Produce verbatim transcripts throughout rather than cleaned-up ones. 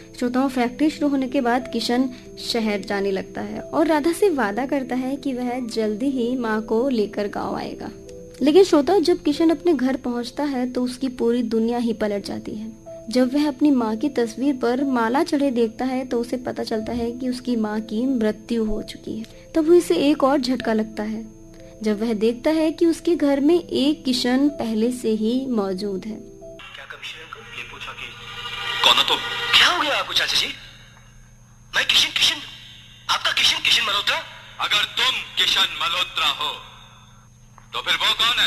श्रोताओं, फैक्ट्री शुरू होने के बाद किशन शहर जाने लगता है और राधा से वादा करता है कि वह जल्दी ही माँ को लेकर गाँव आएगा। लेकिन श्रोताओं, जब किशन अपने घर पहुँचता है तो उसकी पूरी दुनिया ही पलट जाती है। जब वह अपनी माँ की तस्वीर पर माला चढ़े देखता है तो उसे पता चलता है कि उसकी माँ की मृत्यु हो चुकी है। तब उसे एक और झटका लगता है जब वह देखता है कि उसके घर में एक किशन पहले से ही मौजूद है। क्या कमिश्नर को ये पूछा कि कौन हो तुम? क्या हो गया आपको चाचा जी? मैं किशन किशन आपका किशन किशन मल्होत्रा। अगर तुम किशन मल्होत्रा हो तो फिर वो कौन है?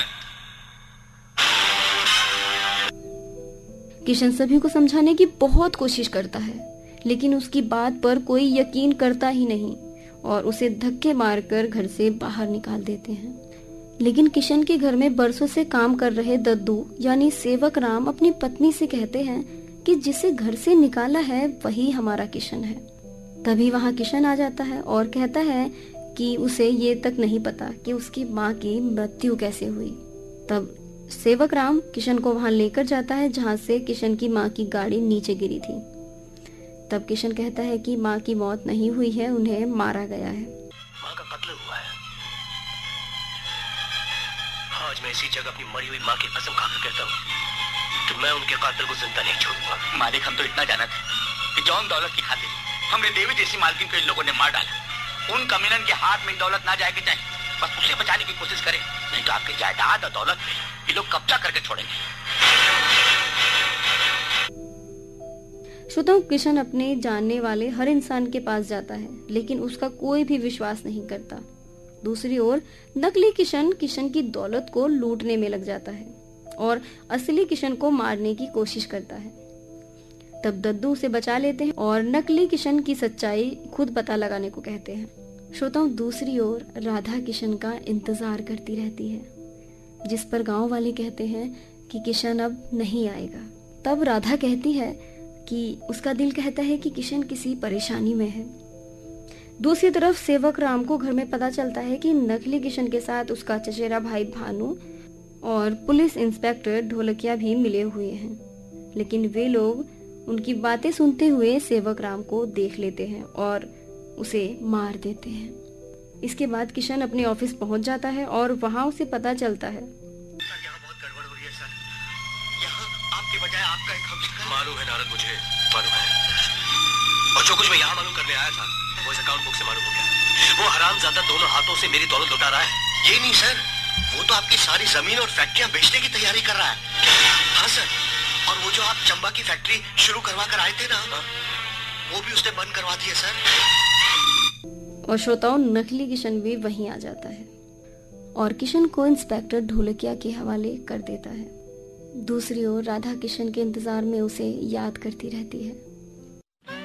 किशन सभी को समझाने की बहुत कोशिश करता है, लेकिन उसकी बात पर कोई यकीन करता ही नहीं और उसे धक्के मारकर घर से बाहर निकाल देते हैं। लेकिन किशन के घर में बरसों से काम कर रहे दद्दू यानी सेवक राम अपनी पत्नी से कहते हैं कि जिसे घर से निकाला है वही हमारा किशन है। तभी वहाँ किशन आ जाता है और कहता है कि उसे ये तक नहीं पता कि उसकी माँ की मृत्यु कैसे हुई। तब सेवक राम किशन को वहां लेकर जाता है जहां से किशन की माँ की गाड़ी नीचे गिरी थी। तब किशन कहता है कि माँ की मौत नहीं हुई है, उन्हें मारा गया है। माँ का कत्ल हुआ है। आज मैं इसी जगह अपनी मरी हुई माँ की कसम खाकर कहता हूँ कि मैं उनके कातिल को जिंदा नहीं छोड़ूंगा। मालिक, हम तो इतना जाना था कि जौन दौलत की खातिर हमने देवी जैसी मालकिन को इन लोगों ने मार डाला। उन कमीनन के हाथ में दौलत ना जाए कि चाहे बस उसे बचाने की कोशिश करें, नहीं तो आपकी जायदाद और दौलत पे ये लोग कब्जा करके छोड़ेंगे। श्रोताओं, किशन अपने जानने वाले हर इंसान के पास जाता है, लेकिन उसका कोई भी विश्वास नहीं करता। दूसरी ओर नकली किशन किशन की दौलत को लूटने में लग जाता है और असली किशन को मारने की कोशिश करता है। तब दद्दू उसे बचा लेते हैं और नकली किशन की सच्चाई खुद पता लगाने को कहते हैं। श्रोताओं, दूसरी ओर राधा किशन का इंतजार करती रहती है, जिस पर गांव वाले कहते हैं कि किशन अब नहीं आएगा। तब राधा कहती है कि उसका दिल कहता है कि किशन किसी परेशानी में है। दूसरी तरफ सेवक राम को घर में पता चलता है कि नकली किशन के साथ उसका चचेरा भाई भानु और पुलिस इंस्पेक्टर ढोलकिया भी मिले हुए हैं। लेकिन वे लोग उनकी बातें सुनते हुए सेवक राम को देख लेते हैं और उसे मार देते हैं। इसके बाद किशन अपने ऑफिस पहुंच जाता है और वहां उसे पता चलता है सर, यहाँ बहुत गड़बड़ हो रही है सर। यहाँ आपके बजाय आपका एक हमशक्ल। मालूम है नारद, मुझे मालूम है। और जो कुछ मैं यहाँ मालूम करने आया था वो इस अकाउंट बुक से मालूम हो गया। वो हरामजादा दोनों हाथों से मेरी दौलत लुटा रहा है। ये नहीं सर, वो तो आपकी सारी जमीन और फैक्ट्रियां बेचने की तैयारी कर रहा है। हाँ सर, और वो जो आप चंबा की फैक्ट्री शुरू करवा कर आए थे ना, वो भी उसने बंद करवा दी है सर। और श्रोताओं, नकली किशन भी वहीं आ जाता है और किशन को इंस्पेक्टर ढोलकिया के हवाले कर देता है। दूसरी ओर राधा किशन के इंतजार में उसे याद करती रहती है।